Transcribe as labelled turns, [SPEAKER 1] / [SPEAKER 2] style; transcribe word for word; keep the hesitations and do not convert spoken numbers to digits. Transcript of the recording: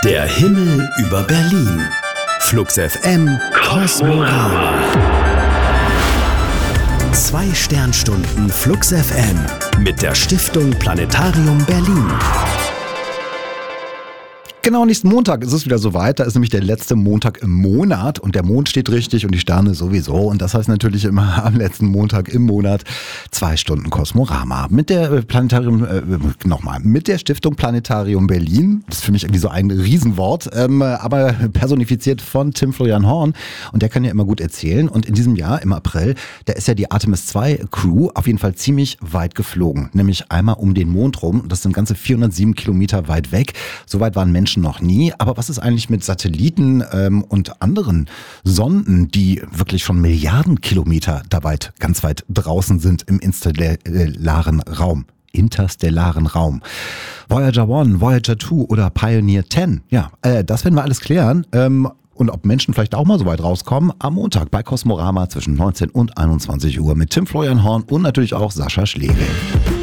[SPEAKER 1] Der Himmel über Berlin. Flux F M Kosmorama. Zwei Sternstunden Flux F M mit der Stiftung Planetarium Berlin.
[SPEAKER 2] Genau, nächsten Montag ist es wieder soweit. Da ist nämlich der letzte Montag im Monat und der Mond steht richtig und die Sterne sowieso. Und das heißt natürlich immer am letzten Montag im Monat zwei Stunden Kosmorama. Mit der Planetarium, äh, nochmal, mit der Stiftung Planetarium Berlin. Das ist für mich irgendwie so ein Riesenwort, ähm, aber personifiziert von Tim Florian Horn. Und der kann ja immer gut erzählen. Und in diesem Jahr, im April, da ist ja die Artemis zwei Crew auf jeden Fall ziemlich weit geflogen. Nämlich einmal um den Mond rum. Das sind ganze vierhundertsieben Kilometer weit weg. So weit waren Menschen noch nie. Aber was ist eigentlich mit Satelliten ähm, und anderen Sonden, die wirklich schon Milliarden Kilometer da weit, ganz weit draußen sind im interstellaren Raum? interstellaren Raum. Voyager eins, Voyager zwei oder Pioneer zehn. Ja, äh, das werden wir alles klären. Ähm, und ob Menschen vielleicht auch mal so weit rauskommen, am Montag bei Kosmorama zwischen neunzehn und einundzwanzig Uhr mit Tim Florian Horn und natürlich auch Sascha Schlegel.